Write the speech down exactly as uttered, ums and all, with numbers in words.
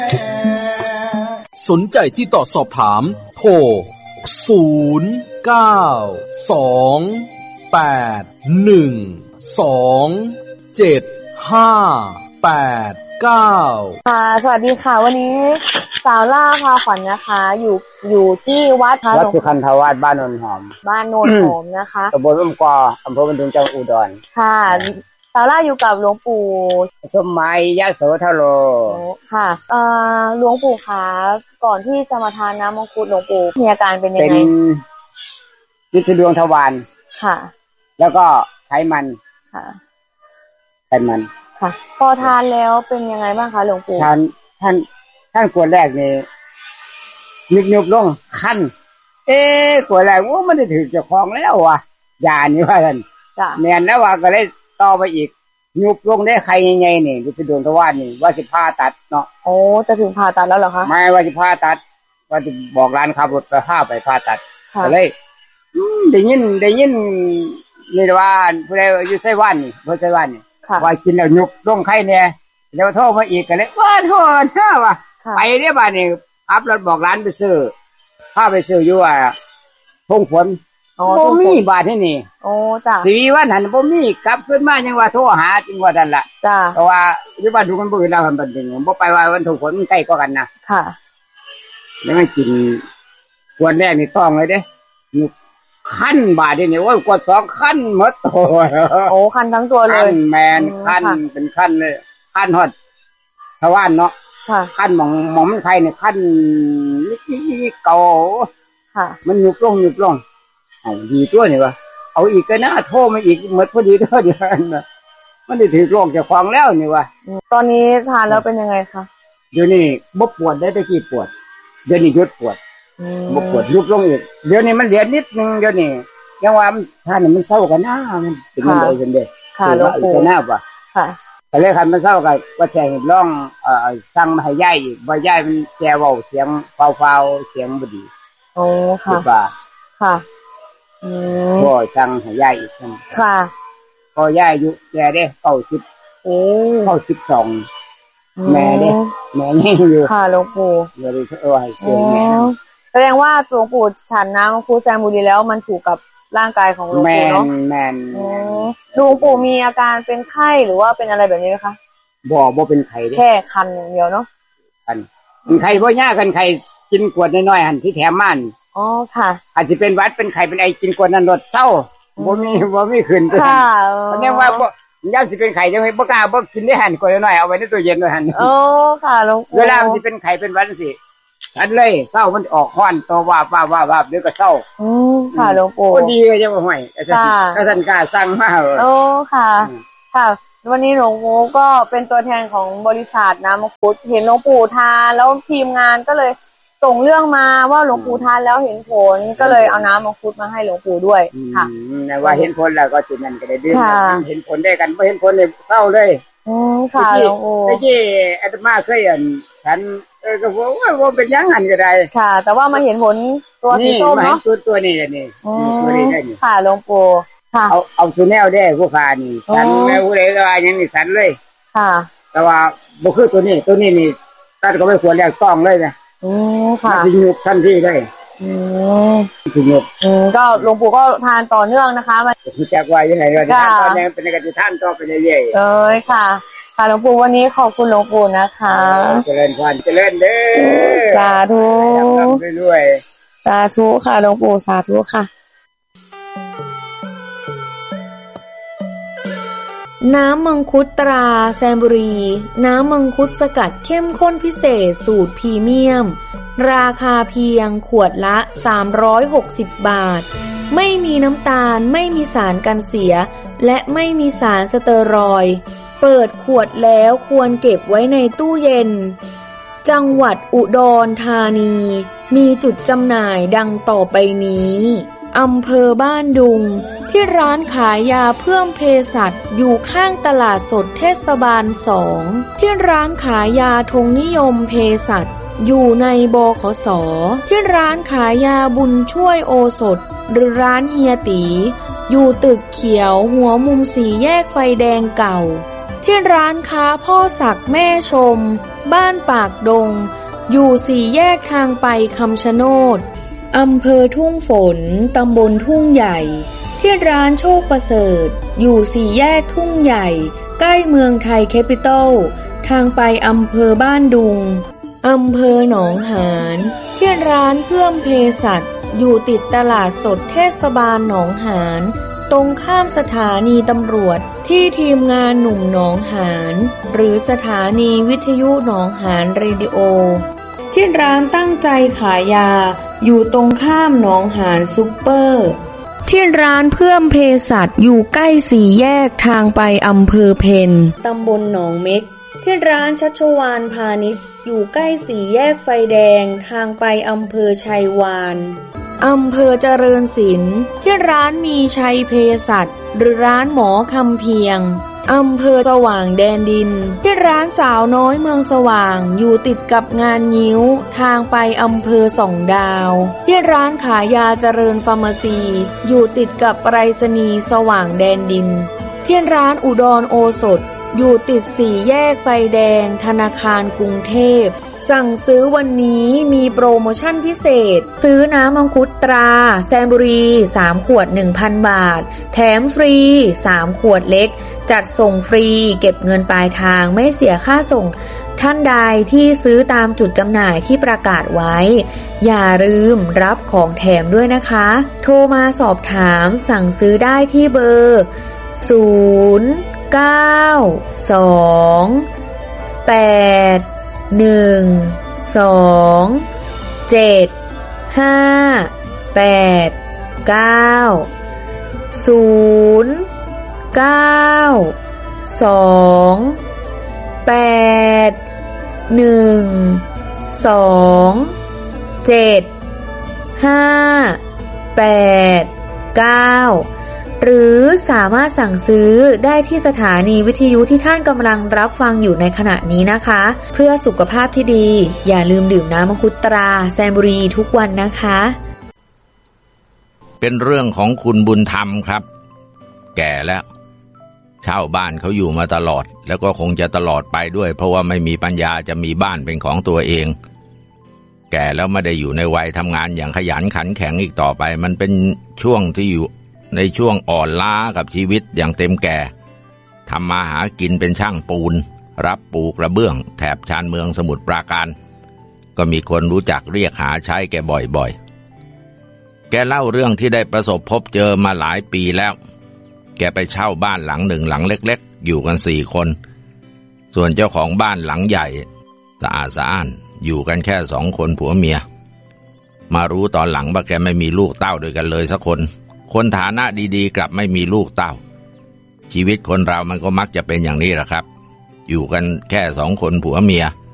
สนใจติดต่อสอบถามโทรศูนย์ เก้า สอง แปด หนึ่ง สอง เจ็ด ห้า แปด เก้าค่ะสวัสดีค่ะวันนี้สาวล่าพาขวัญนะคะอยู่อยู่ที่วัดวัดสุขันธวาสบ้านโนนหอมบ้านโนนหอมนะคะตำบลร่มกออำเภอบันดุงจังหวัดอุดรค่ะสาวล่าอยู่กับหลวงปู่สมัยยโสธโรค่ะเอ่อหลวงปู่คะก่อนที่จะมาทานน้ำมังคุดหลวงปู่มีอาการเป็นยังไงเป็นยึดดวงทวารค่ะแล้วก็ไขมันค่ะไขมันค่ะพอทานแล้วเป็นยังไงบ้างคะหลวงปู่ท่านท่านท่านกวดแรกนี่ยุบยุบลงคันเอ๊ะกวดแรกว่ามันได้ถือเจ้าของแล้วว่ะยานี่ว่าท่านแม่นแล้วว่าก็ได้ต่อไปอีกยุบลงได้ใครยังไงนี่ยึดดวงทวารนี่ว่าสิผ่าตัดเนาะโอ้จะถึงผ่าตัดแล้วเหรอคะไม่ว่าสิผ่าตัดว่าจะบอกร้านขับรถไปพาไปผ่าตัดก็เลยได้ยินได้ยินนี่ว่าผู้ใดอยู่ไต้หวันนี่ผู้ไต้หวันนี่ว่ากินแล้วยุบลงไข้เนี่ยแล้วโทรมาอีกก็เลยว่าโทษเด้อว่าไปเด้อบ้านนี่ขับรถบอกร้านไปซื้อพาไปซื้ออยู่ว่าทงผลบ่มีบาทที่นี่โอ้จ้ะสิวีวันนั้นบ่มีกลับขึ้นมายังว่าโทรหาจึงว่านั่นล่ะจ้ะเพราะว่าอยู่บ้านดูมันบ่อื่นแล้วมันบัดนี้บ่ไปว่าวันทงผลมันใกล้กว่ากันนะค่ะแล้วมันกินควรแรกนี่ต้องเลยเด้ยุบคันบาดนี่โอ้ยกว่าสองคันหมดตัวโอ้คันทั้งตัวเลยคันแมนคันเป็นคันเลยคันฮอดทวารเนาะค่ะคันหม่องหม่อมไทยเนี่ยคันนี่เก่าค่ะมันยุบลงยุบลงเอาดีตัวนี่วะเอาอีกก็น่าโทรมาอีกหมดพอดีตัวเดียวนะมันได้ถือโรคจากของแล้วนี่วะตอนนี้ทานแล้วเป็นยังไงคะเดี๋ยวนี้บ่ปวดได้แต่กี้ปวดเดี๋ยวนี้หยุดปวดบ่ปวดยุบลงอีกเดี๋ยวนี้มันเหลือนิดนึงเดี๋ยวนี้ยังว่าท่านมันเศร้ากันหน้ามันเป็นยังไงกันเด้ค่ะหลวงปู่หน้าป่ะค่ะแต่เลยคันมันเศร้ากันว่าแจ้งร้องเอ่อสั่งมาให้ยายอีกบ่ยายมันแกเว้าเสียงเฝ้าๆเสียงบ่ดีโอ้ค่ะค่ะอืมบ่สั่งให้ยายอีกค่ะพอยายอายุแกได้เก้าสิบโอ้เก้าสิบสองแม่เด้แม่ยังอยู่ค่ะหลวงปู่บ่ได้เออให้เสียงแม่แสดงว่าหลวงปู่ฉันน้ำมังคุดแซมบุรีแล้วมันถูกกับร่างกายของหลวงปู่เนาะแม่นหลวงปู่มีอาการเป็นไข้หรือว่าเป็นอะไรแบบนี้ไหมคะบ่บ่เป็นไข้เด้แค่คันอย่างเดียวเนาะคันเป็นไข้บ่ยากกันไข้กินกวดน้อยๆหั่นที่แถมมันอ๋อค่ะอาจสิเป็นหวัดเป็นไข้เป็นไอกินกวดนั้นรสเศร้าบ่มีบ่มีขึ้นค่ะเพราะแน่ว่าบ่ยามสิเป็นไข้จังได๋บ่กล้าบ่กินได้หั่นกวดน้อยๆเอาไว้ในตู้เย็นไว้หั่นอ๋อค่ะหลวงปู่เวลามันสิเป็นไข้เป็นหวัดจังซี่ฉันเลยเศร้ามันออกฮ้อนตัววาบวาบๆๆเดี๋ยวก็เศร้าอือค่ะหลวงปู่ก็ดีก็จะบ่ห้อยก็ท่านกล้าสั่งมาโอ้ค่ะค่ะวันนี้หลวงปู่ก็เป็นตัวแทนของบริษัทน้ำมังคุดเห็นหลวงปู่ทานแล้วทีมงานก็เลยส่งเรื่องมาว่าหลวงปู่ทานแล้วเห็นผลก็เลยเอาน้ำมังคุดมาให้หลวงปู่ด้วยค่ะแต่ว่าเห็นผลแล้วก็สินั่นก็ได้ดื่มเห็นผลได้กันบ่เห็นผลเลยเศร้าเลยอืมค่ะหลวงปู่เมื่อกี้อาตมาเคยอันฉันเออก็ว่าว่าเป็นยังงั้นก็ได้ค่ะแต่ว่ามาเห็นผลตัวสีส้มเนาะตัวตัวนี้นี่ตัวนี้ได้นี่ค่ะหลวงปู่ค่ะเอาเอาสุแนวได้ผู้ค้านี่ฉันแม่ผู้ใดก็ว่าอย่างนี้ฉันเลยค่ะแต่ว่าบ่คือตัวนี้ตัวนี้นี่ตัดก็ไม่ควรแรกต้องเลยนะอืมค่ะสิยุบทันทีเลยอืมสิยุบอืมก็หลวงปู่ก็ทานต่อเนื่องนะคะมันจักว่ายังไงก็ทานตอนนี้เป็นการทานต่อไปเรื่อยๆเอ้ยค่ะค่ะหลวงปู่วันนี้ขอบคุณหลวงปู่นะคะเจริญพรเจริญเด้อสาธุรวยๆสาธุค่ะหลวงปู่สาธุค่ะน้ำมังคุดตราแซมบุรีน้ำมังคุดสกัดเข้มข้นพิเศษสูตรพรีเมียมราคาเพียงขวดละสามร้อยหกสิบบาทไม่มีน้ำตาลไม่มีสารกันเสียและไม่มีสารสเตอรอยด์เปิดขวดแล้วควรเก็บไว้ในตู้เย็นจังหวัดอุดรธานีมีจุดจำหน่ายดังต่อไปนี้อำเภอบ้านดุงที่ร้านขายยาเพื่อมเภสัชอยู่ข้างตลาดสดเทศบาลสองที่ร้านขายยาธงนิยมเภสัชอยู่ในบขส.ที่ร้านขายยาบุญช่วยโอสถหรือร้านเฮียตีอยู่ตึกเขียวหัวมุมสี่แยกไฟแดงเก่าที่ร้านค้าพ่อศักดิ์แม่ชมบ้านปากดงอยู่สี่แยกทางไปคำชะโนดอำเภอทุ่งฝนตำบลทุ่งใหญ่ที่ร้านโชคประเสริฐอยู่สี่แยกทุ่งใหญ่ใกล้เมืองไทยแคปิตอลทางไปอำเภอบ้านดุงอำเภอหนองหานที่ร้านเพื่อมเภสัชอยู่ติดตลาดสดเทศบาลหนองหานตรงข้ามสถานีตำรวจที่ทีมงานหนุ่มหนองหานหรือสถานีวิทยุหนองหานเรดิโอที่ร้านตั้งใจขายยาอยู่ตรงข้ามหนองหานซุปเปอร์ที่ร้านเพื่อมเภสัชอยู่ใกล้สี่แยกทางไปอำเภอเพนตำบลหนองเม็กที่ร้านชัชวาลพาณิชย์อยู่ใกล้สี่แยกไฟแดงทางไปอำเภอชัยวานอำเภอเจริญศิลป์ที่ร้านมีชัยเภสัชหรือร้านหมอคำเพียงอำเภอสว่างแดนดินที่ร้านสาวน้อยเมืองสว่างอยู่ติดกับงานงิ้วทางไปอำเภอสองดาวที่ร้านขายยาเจริญฟาร์มาซีอยู่ติดกับไปรษณีย์สว่างแดนดินที่ร้านอุดรโอสถอยู่ติดสี่แยกไฟแดงธนาคารกรุงเทพสั่งซื้อวันนี้มีโปรโมชั่นพิเศษซื้อน้ำมังคุดตราแซมบุรีสามขวด หนึ่งพัน บาทแถมฟรีสามขวดเล็กจัดส่งฟรีเก็บเงินปลายทางไม่เสียค่าส่งท่านใดที่ซื้อตามจุดจำหน่ายที่ประกาศไว้อย่าลืมรับของแถมด้วยนะคะโทรมาสอบถามสั่งซื้อได้ที่เบอร์ศูนย์ เก้า สอง แปด หนึ่ง สอง เจ็ด ห้า แปด เก้า ศูนย์ เก้า สอง แปด หนึ่ง สอง เจ็ด ห้า แปด เก้าหรือสามารถสั่งซื้อได้ที่สถานีวิทยุที่ท่านกำลังรับฟังอยู่ในขณะนี้นะคะเพื่อสุขภาพที่ดีอย่าลืมดื่มน้ำมังคุดตราแซมบุรีทุกวันนะคะเป็นเรื่องของคุณบุญธรรมครับแก่แล้วเช่าบ้านเขาอยู่มาตลอดแล้วก็คงจะตลอดไปด้วยเพราะว่าไม่มีปัญญาจะมีบ้านเป็นของตัวเองแก่แล้วไม่ได้อยู่ในวัยทำงานอย่างขยันขันแข็งอีกต่อไปมันเป็นช่วงที่อยู่ในช่วงอ่อนล้ากับชีวิตอย่างเต็มแก่ทำมาหากินเป็นช่างปูนรับปูกระเบื้องแถบชานเมืองสมุทรปราการก็มีคนรู้จักเรียกหาใช้แกบ่อยๆแกเล่าเรื่องที่ได้ประสบพบเจอมาหลายปีแล้วแกไปเช่าบ้านหลังหนึ่งหลังเล็กๆอยู่กันสี่คนส่วนเจ้าของบ้านหลังใหญ่สะอาดสะอ้านอยู่กันแค่สองคนผัวเมียมารู้ตอนหลังว่าแกไม่มีลูกเต้าด้วยกันเลยสักคนคนฐานะดีๆกลับไม่มีลูกเต้าชีวิตคนเรามันก็มักจะเป็นอย่างนี้แหละครับอยู่กันแค่สองคนผัวเมีย